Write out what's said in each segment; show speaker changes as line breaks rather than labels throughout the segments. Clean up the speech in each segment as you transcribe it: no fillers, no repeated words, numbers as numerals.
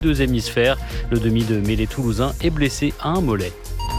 Deux hémisphères, le demi de mêlée toulousain est blessé à un mollet.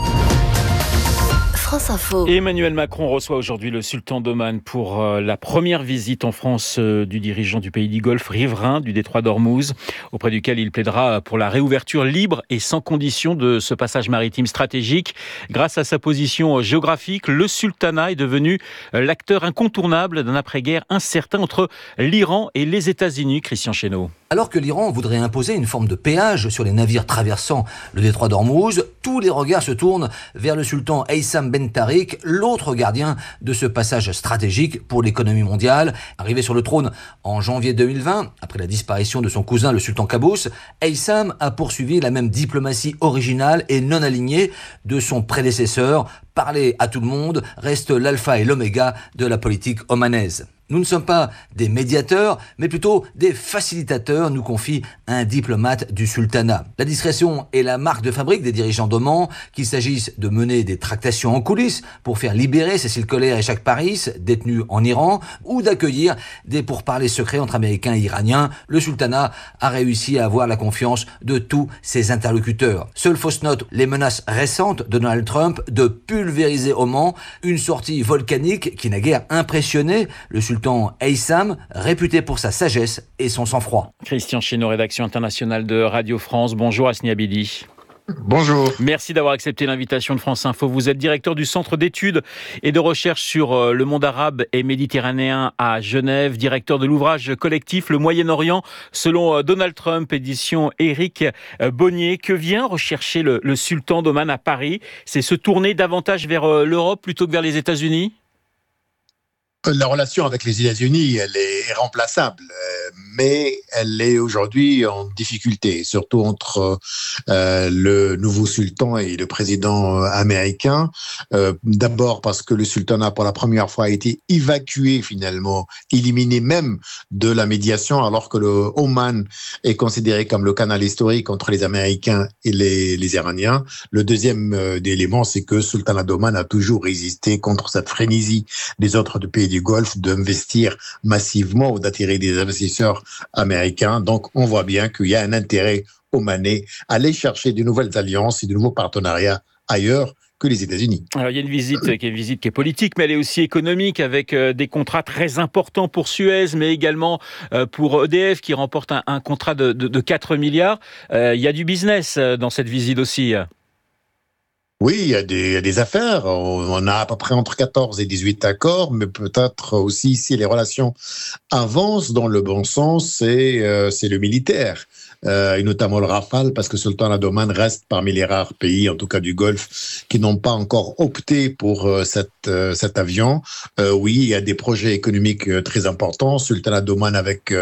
France Info.
Emmanuel Macron reçoit aujourd'hui le sultan d'Oman pour la première visite en France du dirigeant du pays du Golfe riverain du détroit d'Ormuz, auprès duquel il plaidera pour la réouverture libre et sans condition de ce passage maritime stratégique. Grâce à sa position géographique, le sultanat est devenu l'acteur incontournable d'un après-guerre incertain entre l'Iran et les États-Unis. Christian Chesneau.
Alors que l'Iran voudrait imposer une forme de péage sur les navires traversant le détroit d'Ormuz, tous les regards se tournent vers le sultan Haytham Ben Tarik, l'autre gardien de ce passage stratégique pour l'économie mondiale. Arrivé sur le trône en janvier 2020, après la disparition de son cousin le sultan Qaboos, Haytham a poursuivi la même diplomatie originale et non alignée de son prédécesseur. Parler à tout le monde reste l'alpha et l'oméga de la politique omanaise. Nous ne sommes pas des médiateurs, mais plutôt des facilitateurs, nous confie un diplomate du sultanat. La discrétion est la marque de fabrique des dirigeants d'Oman, qu'il s'agisse de mener des tractations en coulisses pour faire libérer Cécile Kohler et Jacques Paris, détenus en Iran, ou d'accueillir des pourparlers secrets entre Américains et Iraniens. Le sultanat a réussi à avoir la confiance de tous ses interlocuteurs. Seule fausse note, les menaces récentes de Donald Trump de pulvériser Oman, une sortie volcanique qui n'a guère impressionné le sultan Haytham, réputé pour sa sagesse et son sang-froid.
Christian Chesneau, rédaction internationale de Radio France. Bonjour Asni Abidi.
Bonjour.
Merci d'avoir accepté l'invitation de France Info. Vous êtes directeur du Centre d'études et de recherche sur le monde arabe et méditerranéen à Genève, directeur de l'ouvrage collectif Le Moyen-Orient selon Donald Trump, édition Éric Bonnier. Que vient rechercher le sultan d'Oman à Paris? C'est se tourner davantage vers l'Europe plutôt que vers les États-Unis?
La relation avec les États-Unis, elle est irremplaçable, mais elle est aujourd'hui en difficulté, surtout entre le nouveau sultan et le président américain. D'abord parce que le sultanat, pour la première fois, a été évacué finalement, éliminé même de la médiation, alors que le Oman est considéré comme le canal historique entre les Américains et les Iraniens. Le deuxième élément, c'est que le sultanat d'Oman a toujours résisté contre cette frénésie des autres pays du Golfe d'investir massivement ou d'attirer des investisseurs américains. Donc, on voit bien qu'il y a un intérêt omanais à aller chercher de nouvelles alliances et de nouveaux partenariats ailleurs que les États-Unis.
Alors, il y a une visite qui est politique, mais elle est aussi économique, avec des contrats très importants pour Suez, mais également pour EDF, qui remporte un contrat de 4 milliards. Il y a du business dans cette visite aussi.
Oui, il y a des affaires. On a à peu près entre 14 et 18 accords, mais peut-être aussi si les relations avancent dans le bon sens, c'est le militaire. Et notamment le Rafale, parce que Sultan d'Oman reste parmi les rares pays, en tout cas du Golfe, qui n'ont pas encore opté pour cet avion. Oui, il y a des projets économiques très importants. Sultan d'Oman avec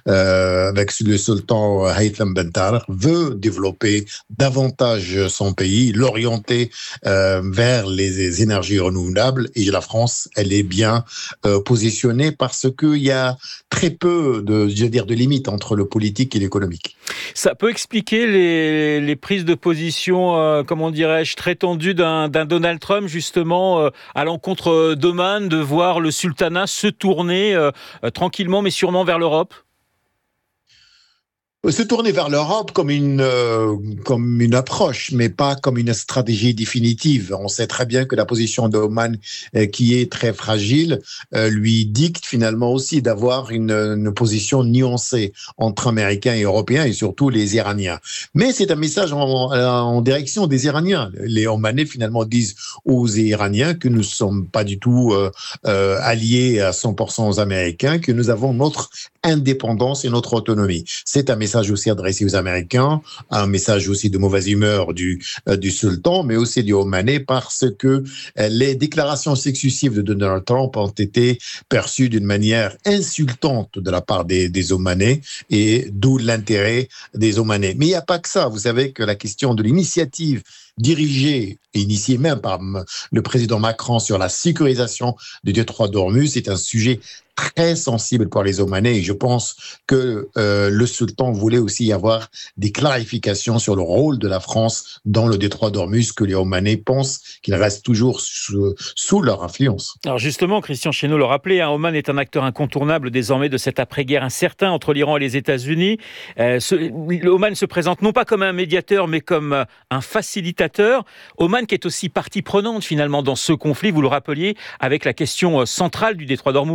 le sultan Haytham Ben Tarik veut développer davantage son pays, l'orienter vers les énergies renouvelables. Et la France, elle est bien positionnée parce qu'il y a très peu de limites entre le politique et l'économique.
Ça peut expliquer les prises de position, comment dirais-je, très tendues d'un Donald Trump, justement, à l'encontre d'Oman, de voir le sultanat se tourner tranquillement mais sûrement vers l'Europe?
Se tourner vers l'Europe comme une approche, mais pas comme une stratégie définitive. On sait très bien que la position d'Oman, qui est très fragile, lui dicte finalement aussi d'avoir une position nuancée entre Américains et Européens, et surtout les Iraniens. Mais c'est un message en direction des Iraniens. Les Omanais finalement disent aux Iraniens que nous ne sommes pas du tout alliés à 100% aux Américains, que nous avons notre indépendance et notre autonomie. C'est un message aussi adressé aux Américains, un message aussi de mauvaise humeur du sultan, mais aussi du Omanais, parce que les déclarations successives de Donald Trump ont été perçues d'une manière insultante de la part des Omanais, et d'où l'intérêt des Omanais. Mais il n'y a pas que ça. Vous savez que la question de l'initiative dirigé et initié même par le président Macron sur la sécurisation du détroit d'Ormuz. C'est un sujet très sensible pour les Omanais et je pense que le sultan voulait aussi y avoir des clarifications sur le rôle de la France dans le détroit d'Ormuz, que les Omanais pensent qu'il reste toujours sous leur influence.
Alors justement, Christian Chesneau le rappelait, Oman est un acteur incontournable désormais de cette après-guerre incertain entre l'Iran et les États-Unis. Oman se présente non pas comme un médiateur, mais comme un facilitateur. Oman qui est aussi partie prenante finalement dans ce conflit, vous le rappeliez, avec la question centrale du détroit d'Ormuz.